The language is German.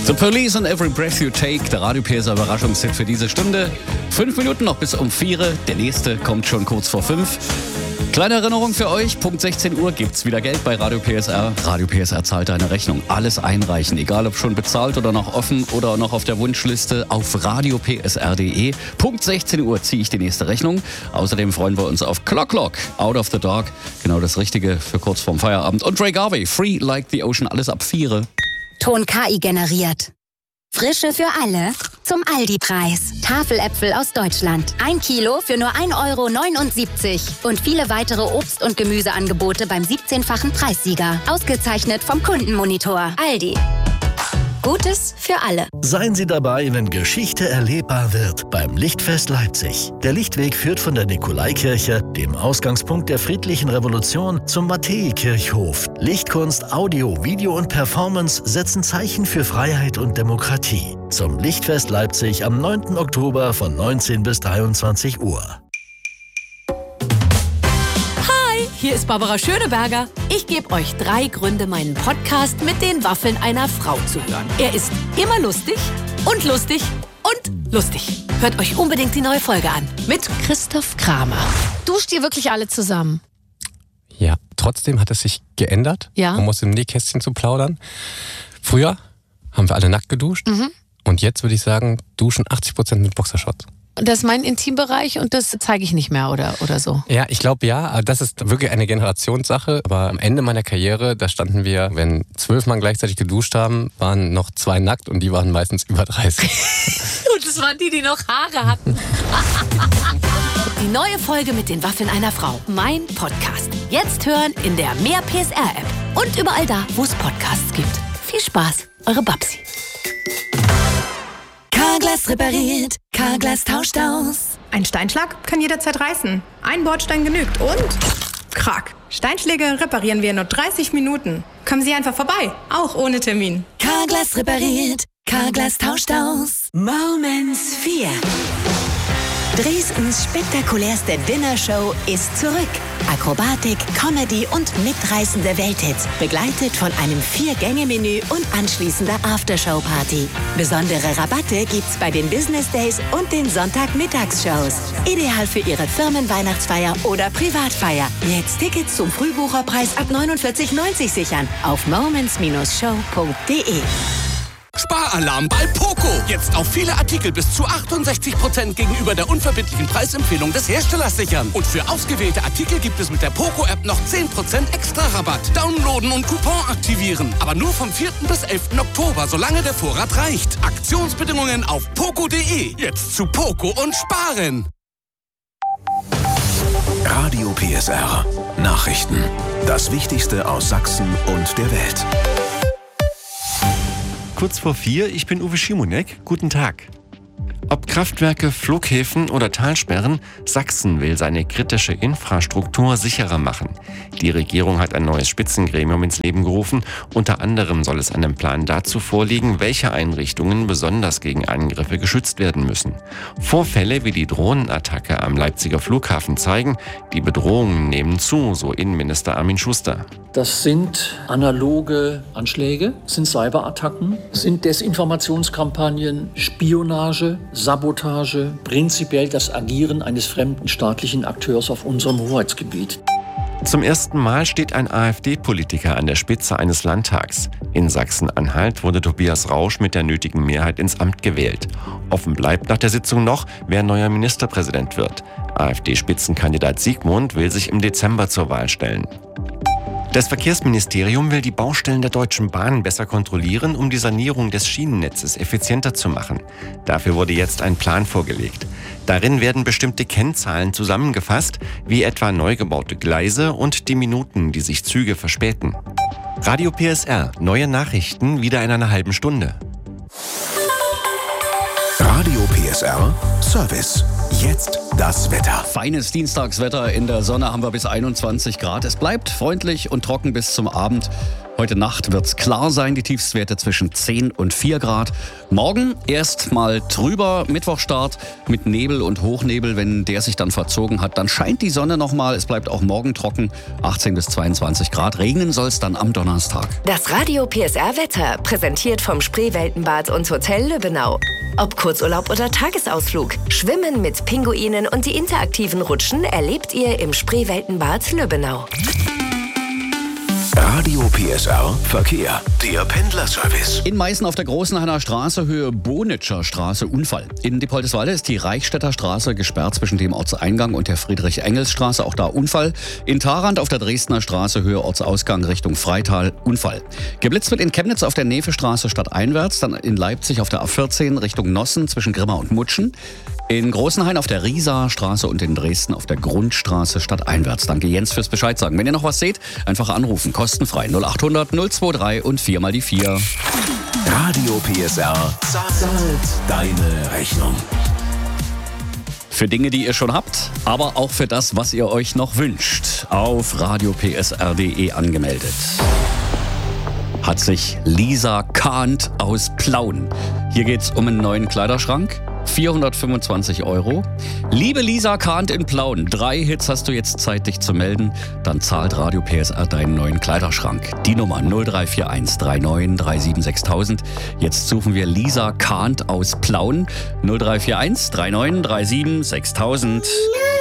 The Police and Every Breath You Take, der Radio PSR Überraschungshit für diese Stunde. 5 Minuten noch bis um 4. Der nächste kommt schon kurz vor 5. Kleine Erinnerung für euch, Punkt 16 Uhr gibt's wieder Geld bei Radio PSR. Radio PSR zahlt deine Rechnung. Alles einreichen, egal ob schon bezahlt oder noch offen oder noch auf der Wunschliste auf radiopsr.de. Punkt 16 Uhr ziehe ich die nächste Rechnung. Außerdem freuen wir uns auf Clock, Out of the Dark. Genau das Richtige für kurz vorm Feierabend. Und Ray Garvey, Free Like the Ocean, alles ab 4. Ton KI generiert. Frische für alle zum Aldi-Preis. Tafeläpfel aus Deutschland. 1 Kilo für nur 1,79 € und viele weitere Obst- und Gemüseangebote beim 17-fachen Preissieger. Ausgezeichnet vom Kundenmonitor. Aldi. Gutes für alle. Seien Sie dabei, wenn Geschichte erlebbar wird beim Lichtfest Leipzig. Der Lichtweg führt von der Nikolaikirche, dem Ausgangspunkt der friedlichen Revolution, zum Matthäikirchhof. Lichtkunst, Audio, Video und Performance setzen Zeichen für Freiheit und Demokratie. Zum Lichtfest Leipzig am 9. Oktober von 19 bis 23 Uhr. Hier ist Barbara Schöneberger. Ich gebe euch 3 Gründe, meinen Podcast mit den Waffeln einer Frau zu hören. Er ist immer lustig und lustig und lustig. Hört euch unbedingt die neue Folge an mit Christoph Kramer. Duscht ihr wirklich alle zusammen? Ja, trotzdem hat es sich geändert, um aus dem Nähkästchen zu plaudern. Früher haben wir alle nackt geduscht und jetzt würde ich sagen, duschen 80% mit Boxershorts. Das ist mein Intimbereich und das zeige ich nicht mehr oder so. Ja, ich glaube ja, das ist wirklich eine Generationssache. Aber am Ende meiner Karriere, da standen wir, wenn 12 Mann gleichzeitig geduscht haben, waren noch 2 nackt und die waren meistens über 30. Und das waren die noch Haare hatten. Die neue Folge mit den Waffeln einer Frau. Mein Podcast. Jetzt hören in der Mehr PSR-App und überall da, wo es Podcasts gibt. Viel Spaß, eure Babsi. Carglass repariert, Carglass tauscht aus. Ein Steinschlag kann jederzeit reißen. Ein Bordstein genügt und krack. Steinschläge reparieren wir in nur 30 Minuten. Kommen Sie einfach vorbei, auch ohne Termin. Carglass repariert, Carglass tauscht aus. Moments 4. Dresdens spektakulärste Dinnershow ist zurück. Akrobatik, Comedy und mitreißende Welthits, begleitet von einem 4-Gänge-Menü und anschließender Aftershow-Party. Besondere Rabatte gibt's bei den Business Days und den Sonntagmittagsshows. Ideal für Ihre Firmenweihnachtsfeier oder Privatfeier. Jetzt Tickets zum Frühbucherpreis ab 49,90 sichern auf moments-show.de. Sparalarm bei Poco. Jetzt auf viele Artikel bis zu 68% gegenüber der unverbindlichen Preisempfehlung des Herstellers sichern. Und für ausgewählte Artikel gibt es mit der Poco-App noch 10% extra Rabatt. Downloaden und Coupon aktivieren. Aber nur vom 4. bis 11. Oktober, solange der Vorrat reicht. Aktionsbedingungen auf poco.de. Jetzt zu Poco und sparen. Radio PSR. Nachrichten. Das Wichtigste aus Sachsen und der Welt. Kurz vor 4, ich bin Uwe Schimonek. Guten Tag. Ob Kraftwerke, Flughäfen oder Talsperren, Sachsen will seine kritische Infrastruktur sicherer machen. Die Regierung hat ein neues Spitzengremium ins Leben gerufen. Unter anderem soll es einen Plan dazu vorliegen, welche Einrichtungen besonders gegen Angriffe geschützt werden müssen. Vorfälle wie die Drohnenattacke am Leipziger Flughafen zeigen, die Bedrohungen nehmen zu, so Innenminister Armin Schuster. Das sind analoge Anschläge, sind Cyberattacken, sind Desinformationskampagnen, Spionage, Sabotage, prinzipiell das Agieren eines fremden staatlichen Akteurs auf unserem Hoheitsgebiet. Zum ersten Mal steht ein AfD-Politiker an der Spitze eines Landtags. In Sachsen-Anhalt wurde Tobias Rausch mit der nötigen Mehrheit ins Amt gewählt. Offen bleibt nach der Sitzung noch, wer neuer Ministerpräsident wird. AfD-Spitzenkandidat Siegmund will sich im Dezember zur Wahl stellen. Das Verkehrsministerium will die Baustellen der Deutschen Bahn besser kontrollieren, um die Sanierung des Schienennetzes effizienter zu machen. Dafür wurde jetzt ein Plan vorgelegt. Darin werden bestimmte Kennzahlen zusammengefasst, wie etwa neu gebaute Gleise und die Minuten, die sich Züge verspäten. Radio PSR, neue Nachrichten wieder in einer halben Stunde. Radio PSR, Service. Jetzt das Wetter. Feines Dienstagswetter. In der Sonne haben wir bis 21 Grad. Es bleibt freundlich und trocken bis zum Abend. Heute Nacht wird es klar sein, die Tiefstwerte zwischen 10 und 4 Grad. Morgen erst mal trüber, Mittwochstart mit Nebel und Hochnebel. Wenn der sich dann verzogen hat, dann scheint die Sonne nochmal. Es bleibt auch morgen trocken, 18 bis 22 Grad. Regnen soll es dann am Donnerstag. Das Radio PSR Wetter, präsentiert vom Spreeweltenbad und Hotel Lübbenau. Ob Kurzurlaub oder Tagesausflug, Schwimmen mit Pinguinen und die interaktiven Rutschen erlebt ihr im Spreeweltenbad Lübbenau. Radio PSR Verkehr, der Pendlerservice. In Meißen auf der Großenhainer Straße, Höhe Bonitscher Straße, Unfall. In Diepoldeswalde ist die Reichstädter Straße gesperrt zwischen dem Ortseingang und der Friedrich-Engels-Straße, auch da Unfall. In Tharandt auf der Dresdner Straße, Höhe Ortsausgang Richtung Freital, Unfall. Geblitzt wird in Chemnitz auf der Nevestraße stadteinwärts, dann in Leipzig auf der A14 Richtung Nossen zwischen Grimma und Mutschen. In Großenhain auf der Rieser Straße und in Dresden auf der Grundstraße stadteinwärts. Danke Jens fürs Bescheid sagen. Wenn ihr noch was seht, einfach anrufen. Kostenfrei 0800 023 und 4 mal die 4. Radio PSR zahlt deine Rechnung. Für Dinge, die ihr schon habt, aber auch für das, was ihr euch noch wünscht. Auf radiopsr.de angemeldet hat sich Lisa Kahnt aus Plauen. Hier geht's um einen neuen Kleiderschrank. 425 €. Liebe Lisa Kahnt in Plauen, 3 Hits hast du jetzt Zeit, dich zu melden. Dann zahlt Radio PSR deinen neuen Kleiderschrank. Die Nummer 0341 39 37 6000. Jetzt suchen wir Lisa Kahnt aus Plauen. 0341 39 37 6000.